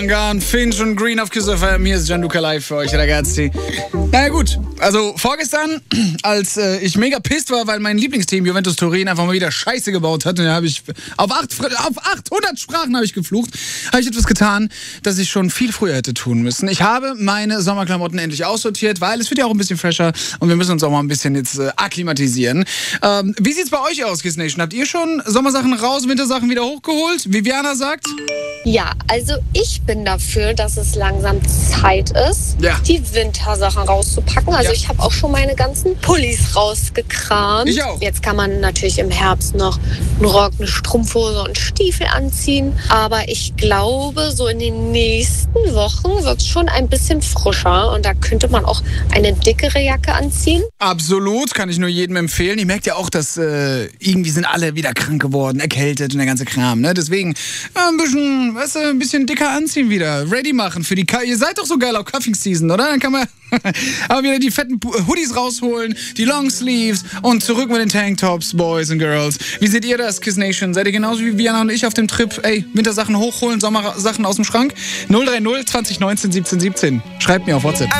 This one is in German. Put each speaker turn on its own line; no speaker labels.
Finch und Green auf Kiss FM. Hier ist Gianluca live für euch, ragazzi. Naja gut, also vorgestern, als ich mega pisst war, weil mein Lieblingsteam Juventus Turin einfach mal wieder Scheiße gebaut hat, und da habe ich auf 800 Sprachen habe ich geflucht, habe ich etwas getan, das ich schon viel früher hätte tun müssen. Ich habe meine Sommerklamotten endlich aussortiert, weil es wird ja auch ein bisschen fresher und wir müssen uns auch mal ein bisschen jetzt akklimatisieren. Wie sieht's bei euch aus, Kiss Nation? Habt ihr schon Sommersachen raus, Wintersachen wieder hochgeholt? Viviana sagt?
Ja, also ich bin dafür, dass es langsam Zeit ist, die Wintersachen rauszupacken. Also ich habe auch schon meine ganzen Pullis rausgekramt.
Ich auch.
Jetzt kann man natürlich im Herbst noch einen Rock, eine Strumpfhose und Stiefel anziehen. Aber ich glaube, so in den nächsten Wochen wird es schon ein bisschen frischer. Und da könnte man auch eine dickere Jacke anziehen.
Absolut, kann ich nur jedem empfehlen. Ihr merkt ja auch, dass irgendwie sind alle wieder krank geworden, erkältet und der ganze Kram. Ne? Deswegen ein bisschen dicker anziehen wieder. Ready machen für die Ihr seid doch so geil auf Cuffing Season, oder? Dann kann man aber wieder die fetten Hoodies rausholen, die Longsleeves und zurück mit den Tanktops, Boys and Girls. Wie seht ihr das, Kiss Nation? Seid ihr genauso wie Viviana und ich auf dem Trip, Wintersachen hochholen, Sommersachen aus dem Schrank? 030 2019 17 17. Schreibt mir auf WhatsApp.